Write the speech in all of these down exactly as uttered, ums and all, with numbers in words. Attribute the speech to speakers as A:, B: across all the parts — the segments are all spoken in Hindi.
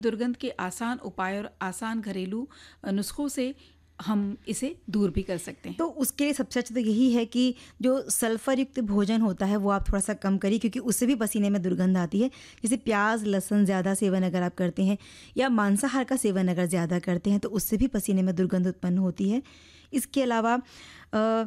A: दुर्गंध के आसान उपाय और आसान घरेलू नुस्खों से हम इसे दूर भी कर सकते हैं।
B: तो उसके लिए सबसे अच्छा तो यही है कि जो सल्फर युक्त भोजन होता है वो आप थोड़ा सा कम करिए, क्योंकि उससे भी पसीने में दुर्गंध आती है। जैसे प्याज लहसुन ज़्यादा सेवन अगर आप करते हैं या मांसाहार का सेवन अगर ज़्यादा करते हैं तो उससे भी पसीने में दुर्गंध उत्पन्न होती है। इसके अलावा आ,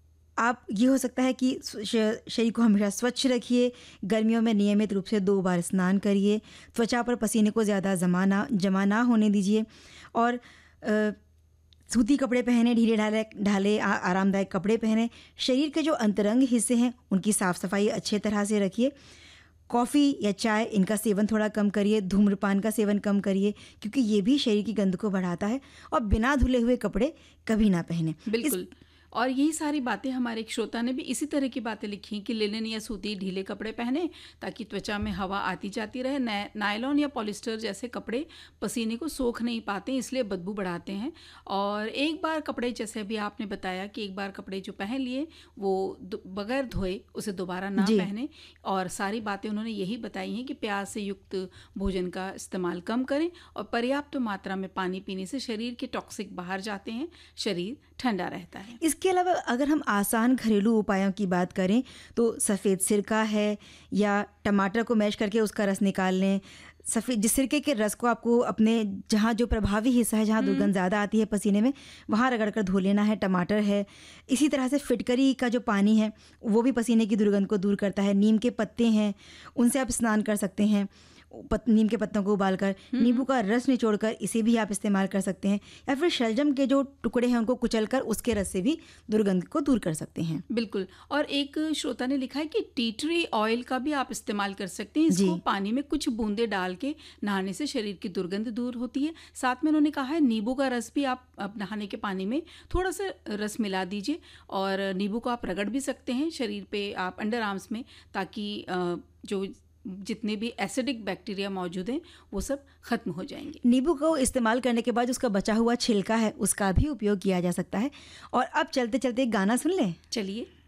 B: आप ये हो सकता है कि शरीर को हमेशा स्वच्छ रखिए। गर्मियों में नियमित रूप से दो बार स्नान करिए। त्वचा पर पसीने को ज़्यादा जमा ना जमा ना होने दीजिए। और आ, सूती कपड़े पहने, ढीले ढाले ढाले आरामदायक कपड़े पहने। शरीर के जो अंतरंग हिस्से हैं उनकी साफ़ सफाई अच्छे तरह से रखिए। कॉफ़ी या चाय इनका सेवन थोड़ा कम करिए। धूम्रपान का सेवन कम करिए, क्योंकि ये भी शरीर की गंध को बढ़ाता है। और बिना धुले हुए कपड़े कभी ना पहने।
A: बिल्कुल। और यही सारी बातें हमारे एक श्रोता ने भी इसी तरह की बातें लिखी कि लिनन या सूती ढीले कपड़े पहने ताकि त्वचा में हवा आती जाती रहे। नायलॉन या पॉलिस्टर जैसे कपड़े पसीने को सोख नहीं पाते, इसलिए बदबू बढ़ाते हैं। और एक बार कपड़े, जैसे अभी आपने बताया कि एक बार कपड़े जो पहन लिए वो बगैर धोए उसे दोबारा ना पहने। और सारी बातें उन्होंने यही बताई हैं कि प्याज से युक्त भोजन का इस्तेमाल कम करें और पर्याप्त मात्रा में पानी पीने से शरीर के टॉक्सिक बाहर जाते हैं, शरीर ठंडा रहता है।
B: इसके अलावा अगर हम आसान घरेलू उपायों की बात करें तो सफ़ेद सिरका है या टमाटर को मैश करके उसका रस निकाल लें। सफ़ेद जिस सिरके के रस को आपको अपने जहाँ जो प्रभावी हिस्सा है, जहाँ दुर्गंध ज़्यादा आती है पसीने में, वहाँ रगड़ कर धो लेना है। टमाटर है। इसी तरह से फिटकरी का जो पानी है वो भी पसीने की दुर्गंध को दूर करता है। नीम के पत्ते हैं, उनसे आप स्नान कर सकते हैं। पत, नीम के पत्तों को उबालकर, नींबू का रस निचोड़कर इसे भी आप इस्तेमाल कर सकते हैं। या फिर शलजम के जो टुकड़े हैं उनको कुचलकर उसके रस से भी दुर्गंध को दूर कर सकते हैं।
A: बिल्कुल। और एक श्रोता ने लिखा है कि टी ट्री ऑयल का भी आप इस्तेमाल कर सकते हैं। इसको पानी में कुछ बूंदे डाल के नहाने से शरीर की दुर्गंध दूर होती है। साथ में उन्होंने कहा है नींबू का रस भी आप, आप नहाने के पानी में थोड़ा सा रस मिला दीजिए और नींबू को आप रगड़ भी सकते हैं शरीर पे, आप अंडर आर्म्स में, ताकि जो जितने भी एसिडिक बैक्टीरिया मौजूद हैं वो सब खत्म हो जाएंगे।
B: नींबू को इस्तेमाल करने के बाद उसका बचा हुआ छिलका है उसका भी उपयोग किया जा सकता है। और अब चलते चलते एक गाना सुन लें।
A: चलिए।